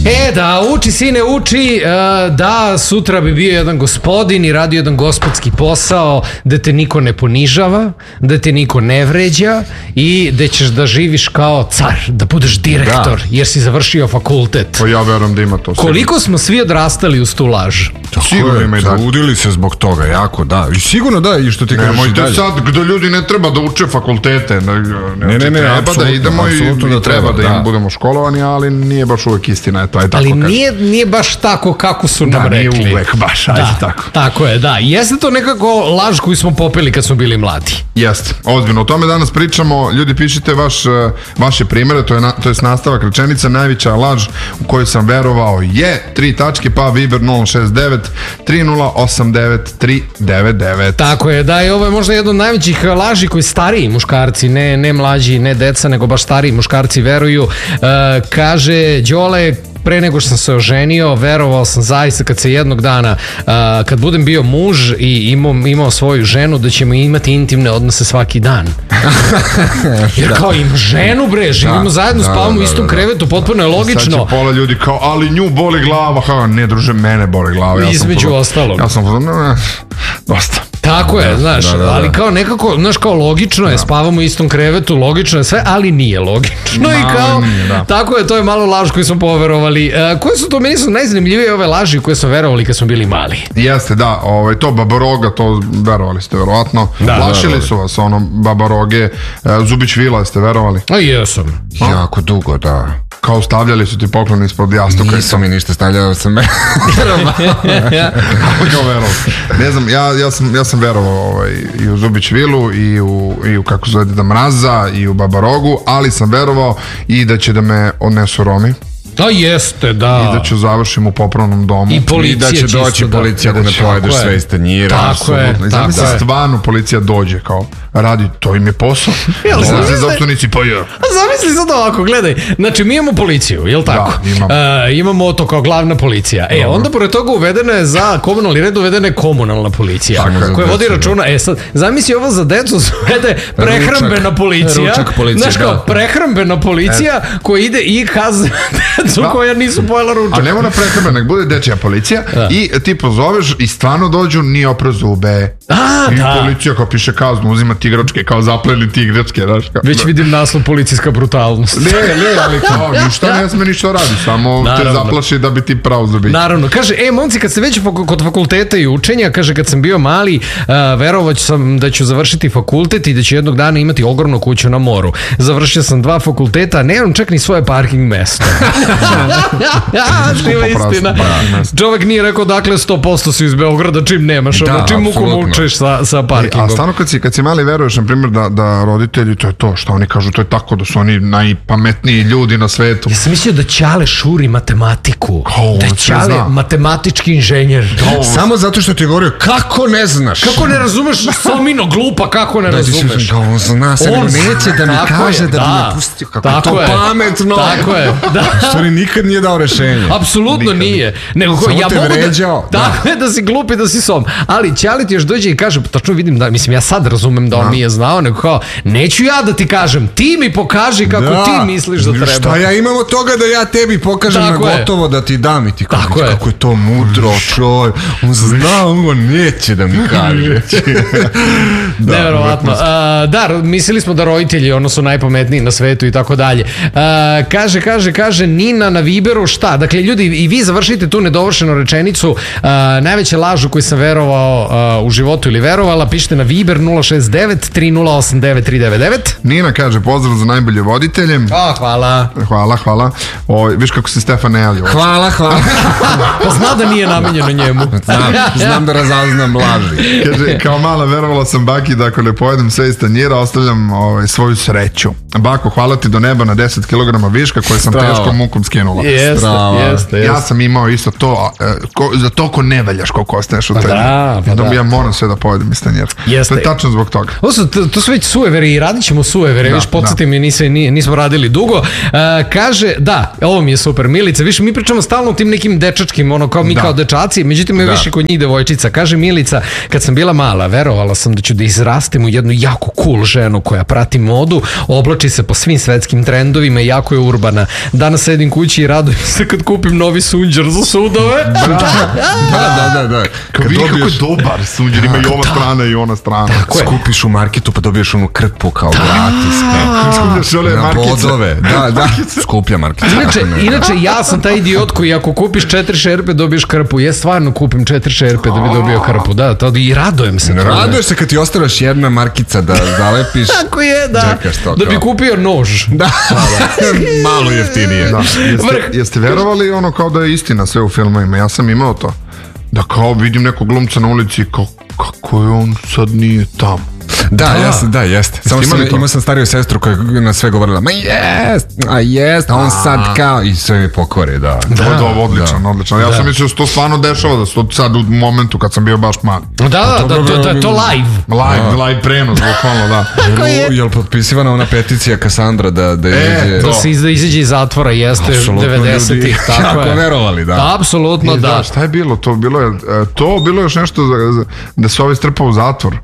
Da, uči sine, uči, da sutra bi bio jedan gospodin i radio jedan gospodski posao, da te niko ne ponižava, da te niko ne vređa i da ćeš da živiš kao car, da budeš direktor, jer si završio fakultet. Pa ja verujem da ima to. Koliko smo svi odrastali uz tu laž? Sigurno ima i da. Trudili se zbog toga, jako, da. I sigurno da, i što ti kažeš i dalje. Nemojte sad, gde ljudi ne treba da uče fakultete. Ne, treba da idemo i treba da im budemo školovani, ali nije baš uvek istina. Ali nije baš tako kako su nam rekli. Nije uvek baš, ajde tako. Tako je, da. Jeste to nekako laž koju smo popeli kad smo bili mladi? Jeste, ozbiljno. O tome danas pričamo. Ljudi, pišite vaše primere, to je nastavak rečenica. Najveća laž u koju sam verovao je 3 tačke, pa Viber 069 3089 399. Tako je, da, i ovo je možda jedna od najvećih laži koji stariji muškarci, ne mlađi, ne deca, nego baš stariji muškarci veruju. Kaže Đole, pre nego što sam se oženio, verovao sam zaista kad se jednog dana, kad budem bio muž i imao svoju ženu, da ćemo imati intimne odnose svaki dan. Jer kao im ženu, bre, živimo zajedno, spavamo u istom krevetu, potpuno je logično. Sad će pola ljudi kao, ali nju boli glava. Ne, druže, mene boli glava. Između ostalog. Ja sam dosta. Tako je, znaš, ali kao nekako, znaš, kao logično je, spavamo u istom krevetu, logično je sve, ali nije logično i kao, tako je, to je malo laž koju smo poverovali. Koje su to, meni su najzanimljivije ove laži koje smo verovali kad smo bili mali? Jeste, da, to Babaroga, to verovali ste verovatno, plašili su vas, Babaroge, Zubić Vila ste verovali? A jesam. Jako dugo, da. Kao stavljali su ti poklon ispod jastuka. Nisu mi ništa stavljali, sam ne znam, ja sam verovao i u Zubić Vilu i u kako zove Deda Mraza i u Babarogu, ali sam verovao i da će da me odnesu Romi. Da, jeste, da. I da ću završim u popravnom domu. I da će doći policija da ne pojedeš sve iz tanjira. Tako je. Zamisli stvarno policija dođe kao, radi, to im je posao. Zamisli zaopštenici, pa ja. Zamisli sad ovako, gledaj. Znači, mi imamo policiju, jel tako? Da, imamo to kao glavna policija. Onda pored toga uvedena je za komunalni red, uvedena je komunalna policija. Koja vodi računa. Sad, zamisli ovo za decu, uvede prehrambena policija. Znaš kao, prehrambena policija koja ide i kazne decu koja nisu pojela ručak. A ne mora prehrambena, nek bude dečija policija i ti pozoveš i stvarno dođu, nije opre zube. I policija kao piše kaznu, uzima tigračke, kao zapleni tigračke. Već vidim naslov policijska brutalnost. Ne, ali kao, ništa ne sme ništa radi, samo te zaplaši da bi ti pravo zabiti. Naravno, kaže, momci, kad ste već kod fakulteta i učenja, kaže, kad sam bio mali, verovao sam da ću završiti fakultet i da ću jednog dana imati ogromnu kuću na moru. Završio sam 2 fakulteta, nemam čak ni svoje parking mesto. Štiva istina. Čovek nije rekao, dakle, 100% si iz Beograda, čim nemaš, čim muku mučeš sa parkingom. A stvarno kad si mali veruješ, na primjer, da roditelji, to je to, što oni kažu, to je tako, da su oni najpametniji ljudi na svetu. Ja sam mislio da Ćale šuri matematiku. Da je Ćale matematički inženjer. Samo zato što ti je govorio, kako ne znaš? Kako ne razumeš? Somino glupa, kako ne razumeš? Da, on zna se, neće da mi kaže da bi me pustio. Kako je to pametno. Tako je, da. Stvari nikad nije dao rešenje. Apsolutno nije. Nego ja mogu da si glup i da si som. Ali Ćale ti još dođe i kaže, tačno vidim da, mislim, ja sad razumem da on nije znao, nego kao, neću ja da ti kažem, ti mi pokaži kako ti misliš da treba. Šta ja imam od toga da ja tebi pokažem na gotovo da ti dam i ti kako je to mudro, čoj. On zna, on neće da mi kaže. Neverovatno. Da, mislili smo da roditelji, ono su najpametniji na svetu i tako dalje. Kaže Nina na Viberu, šta? Dakle, ljudi, i vi završite tu nedovršenu rečenicu. Najveća laž u koju sam verovao u životu ili verovala, pišite na Viber 069 3089 399. Nina kaže, pozdrav za najbolje voditelje. Hvala. Viš kako se Stefan ne javlja. Hvala. Pa zna da nije namenjeno njemu. Znam da razaznam laži. Kaže, kao mala verovala sam baki da ako ne pojedem sve iz tanjira, ostavljam svoju sreću. Bako, hvala ti do neba na 10 kg viška koje sam teškom mukom skinula. Jeste. Ja sam imao isto to, za to ko ne valjaš koliko ostaneš u tanjiru. Ja moram sve da pojedem iz tanjira. To je tačno zbog toga. To su već suveveri i radit ćemo suveveri, viš podsjeti mi, nismo radili dugo. Kaže, da, ovo mi je super, Milica, viš mi pričamo stalno o tim nekim dečačkim, ono kao mi kao dečaci, međutim je više kod njih devojčica. Kaže Milica, kad sam bila mala, verovala sam da ću da izrastim u jednu jako cool ženu koja prati modu, oblači se po svim svetskim trendovima i jako je urbana. Danas sedim kući i radujem se kad kupim novi sunđer za sudove. Da. Kad vidi kako je dobar sunđer, ima i ova strana i ona strana. Skupiš u marketu pa dobiješ onu krpu kao gratis. Na bodove. Da, skuplja markeca. Inače, ja sam taj idiot koji ako kupiš 4 šerpe dobiješ krpu. Ja stvarno kupim 4 šerpe da bi dobio krpu. Da, i radujem se. Raduješ se kad ti ostavljaš jedna markica da zalepiš. Tako je, da. Da bi kupio nož. Da. Malo jeftinije. Jeste verovali ono kao da je istina sve u filmovima? Ja sam imao to. Da kao vidim nekog glumca na ulici, kako je on sad nije tamo. Jeste. Samo imao sam stariju sestru koja na sve govorila, ma jest, a on sad kao, i sve mi pokore, da. Odlično. Ja sam mislio da se to stvarno dešava, da se to sad u momentu kad sam bio baš mali. Da, to live. Live prenos, bukvalno, da. Je li potpisivana ona peticija Kassandra da izađe? Da se izađe iz zatvora, jeste, 90-ih, tako je. Kako verovali, da. Apsolutno, da. Šta je bilo? To bilo još nešto da se ovaj strpao u zatvor.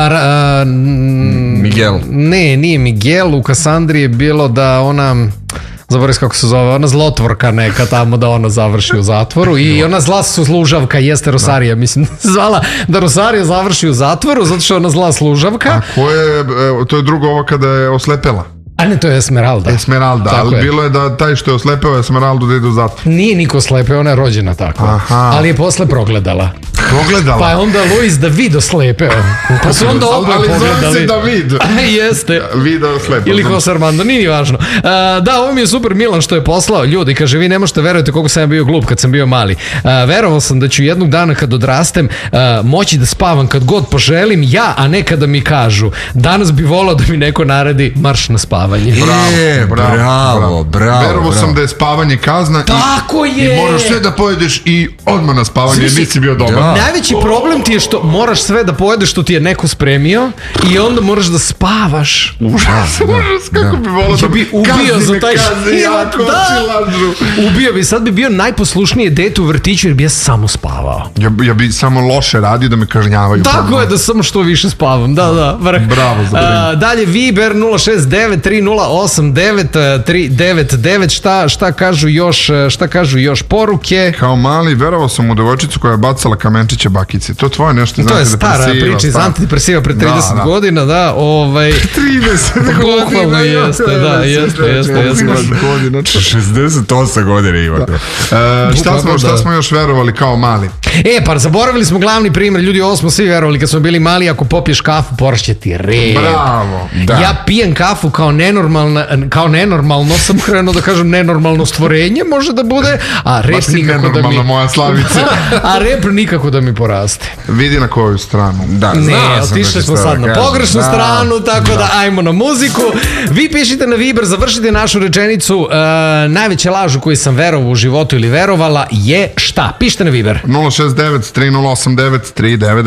Miguel. Ne, nije Miguel, u Kassandri je bilo da ona, zaboravim kako se zove, ona zlotvorka neka tamo da ona završi u zatvoru i ona zla služavka, jeste Rosarija, mislim, zvala da Rosarija završi u zatvoru zato što je ona zla služavka. A to je drugo ovo kada je oslepela? A ne, to je Esmeralda. Ali bilo je da taj što je oslepeo Esmeraldu da ide u zatvor. Nije niko oslepeo, ona je rođena tako. Ali je posle progledala. Pa je onda Luis David oslepeo. Pa su onda oboje pogledali. Ali zove se David. Jeste. Vida oslepeo. Ili Jose Armando, nije važno. Da, ovo mi je super Milan što je poslao. Ljudi, kaže, vi ne možete verujete koliko sam ja bio glup kad sam bio mali. Verovao sam da ću jednog dana kad odrastem moći da spavam kad god poželim ja, a ne kada mi kažu. Danas bi volao da mi neko naredi marš na spavanje. Bravo. Verovao sam da je spavanje kazna. Tako je. I moraš sve da pojedeš i odmah na spavanje, nisi bio dobar. Najveći problem ti je što moraš sve da pojedeš što ti je neko spremio i onda moraš da spavaš. Užas, kako bi volao da bi ubio za taj ubio bi, sad bi bio najposlušnije dete u vrtiću jer bi ja samo spavao. Ja bi samo loše radio da me kažnjavaju. Tako je, da samo što više spavam. Da, vrh. Bravo za brin. Dalje Viber 069-3089-399. Šta kažu još poruke? Kao mali verovao sam u devojčicu koja je bacala kamenčiće bakici. To je tvoje nešto. To je stara priča iz antidepresiva pre 30 godina, da. 30 godina. Jeste. 68 godina ima. Šta smo još verovali kao mali? Pa zaboravili smo glavni primjer. Ljudi, ovo smo svi verovali kad smo bili mali, ako popiješ kafu, porašće ti rep. Bravo. Ja pijem kafu kao nenormalno sam krenuo da kažem nenormalno stvorenje, može da bude, a rep nikako da mi... moja Slavice. A rep nikako da mi poraste. Vidi na koju stranu. Ne, otišli smo sad na pogrešnu stranu, tako da ajmo na muziku. Vi pišite na Viber, završite našu rečenicu. Najveća laž u koju sam verovao u životu ili verovala je šta? Pišite na Viber. 069 3089 399